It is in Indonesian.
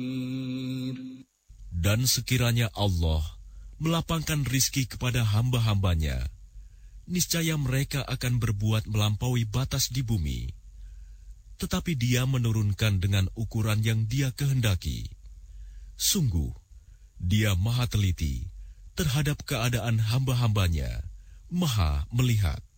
Dan sekiranya Allah melapangkan rizki kepada hamba-hambanya, niscaya mereka akan berbuat melampaui batas di bumi. Tetapi Dia menurunkan dengan ukuran yang Dia kehendaki. Sungguh, Dia maha teliti terhadap keadaan hamba-hambanya, maha melihat.